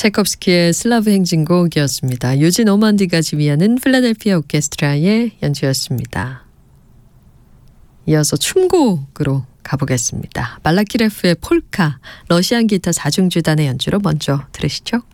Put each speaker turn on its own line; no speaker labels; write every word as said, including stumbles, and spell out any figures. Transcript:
차이콥스키의 슬라브 행진곡이었습니다. 유진 오먼디가 지휘하는 필라델피아 오케스트라의 연주였습니다. 이어서 춤곡으로 가보겠습니다. 말라키레프의 폴카, 러시안 기타 사중주단의 연주로 먼저 들으시죠.